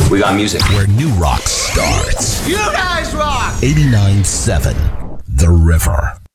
We got music. Where new rock starts. You guys rock! 89.7 The River.